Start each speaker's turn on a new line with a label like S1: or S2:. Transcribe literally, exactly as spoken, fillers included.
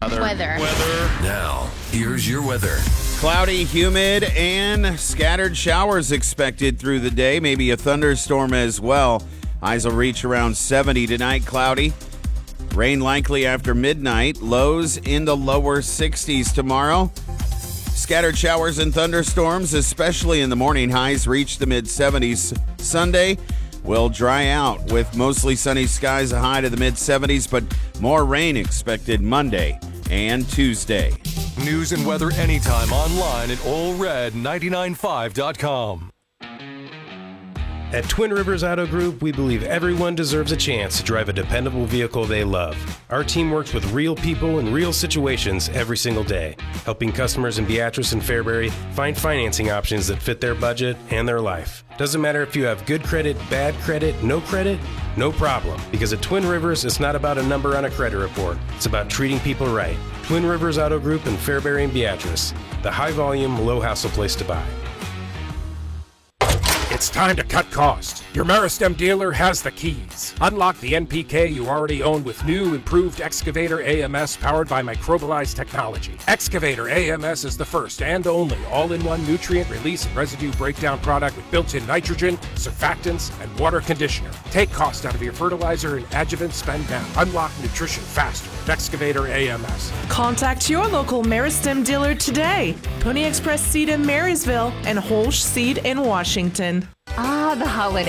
S1: Weather.
S2: Weather.
S1: Weather.
S3: Now, here's your weather.
S4: Cloudy, humid, and scattered showers expected through the day. Maybe a thunderstorm as well. Highs will reach around seventy tonight. Cloudy. Rain likely after midnight. Lows in the lower sixties tomorrow. Scattered showers and thunderstorms, especially in the morning. Highs reach the mid-seventies. Sunday will dry out with mostly sunny skies, a high to the mid-seventies, but more rain expected Monday and Tuesday.
S5: News and weather anytime online at Ole Red ninety-nine point five dot com.
S6: At Twin Rivers Auto Group, we believe everyone deserves a chance to drive a dependable vehicle they love. Our team works with real people in real situations every single day, helping customers in Beatrice and Fairbury find financing options that fit their budget and their life. Doesn't matter if you have good credit, bad credit, no credit, no problem. Because at Twin Rivers, it's not about a number on a credit report. It's about treating people right. Twin Rivers Auto Group in Fairbury and Beatrice, the high-volume, low-hassle place to buy.
S7: It's time to cut costs. Your Meristem dealer has the keys. Unlock the N P K you already own with new, improved Excavator A M S powered by microbialized technology. Excavator A M S is the first and only all-in-one nutrient release and residue breakdown product with built-in nitrogen, surfactants, and water conditioner. Take cost out of your fertilizer and adjuvant spend now. Unlock nutrition faster with Excavator A M S.
S8: Contact your local Meristem dealer today. Pony Express Seed in Marysville and Holsch Seed in Washington.
S2: Ah, the holidays.